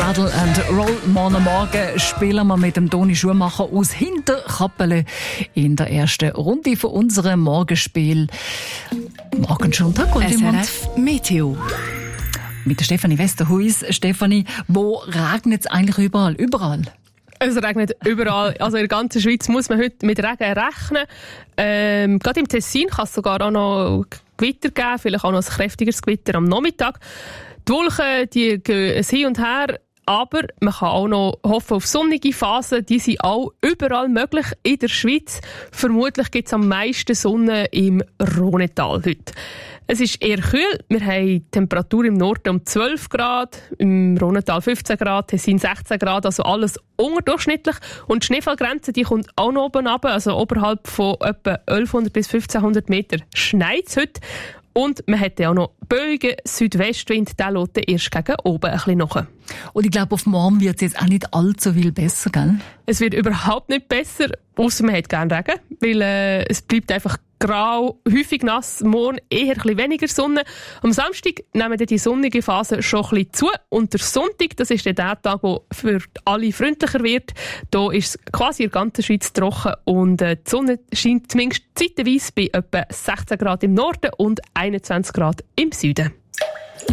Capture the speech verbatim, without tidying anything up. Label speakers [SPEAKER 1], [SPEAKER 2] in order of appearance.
[SPEAKER 1] Rattle and Roll. Morgen Morgen spielen wir mit dem Toni Schumacher aus Hinterkappelen in der ersten Runde von unserem Morgenspiel. Morgen schon Tag und
[SPEAKER 2] S R F Meteo.
[SPEAKER 1] Mit der Stefanie Westerhuis. Stefanie, wo regnet es eigentlich überall? Überall?
[SPEAKER 3] Es regnet überall. Also in der ganzen Schweiz muss man heute mit Regen rechnen. Ähm, gerade im Tessin kann es sogar auch noch Gewitter geben, vielleicht auch noch ein kräftigeres Gewitter am Nachmittag. Die Wolken, die gehen hin und her, aber man kann auch noch hoffen auf sonnige Phasen. Die sind auch überall möglich in der Schweiz. Vermutlich gibt es am meisten Sonne im Rhonetal heute. Es ist eher kühl. Wir haben Temperatur im Norden um zwölf Grad, im Rhonetal fünfzehn Grad, Tessin sechzehn Grad, also alles unterdurchschnittlich. Und die Schneefallgrenze, die kommt auch noch oben runter, also oberhalb von etwa elfhundert bis fünfzehnhundert Meter schneit es heute. Und man hat ja auch noch Böigen, Südwestwind, der lässt erst gegen oben ein bisschen nach.
[SPEAKER 1] Und ich glaube, auf morgen wird es jetzt auch nicht allzu viel besser, gell?
[SPEAKER 3] Es wird überhaupt nicht besser, ausser man hat gerne Regen, weil äh, es bleibt einfach grau, häufig nass, morgen eher ein bisschen weniger Sonne. Am Samstag nehmen dann die sonnige Phase schon ein bisschen zu und der Sonntag, das ist dann der Tag, der für alle freundlicher wird. Da ist es quasi in der ganzen Schweiz trocken und äh, die Sonne scheint zumindest zeitweise bei etwa sechzehn Grad im Norden und einundzwanzig Grad im Süden.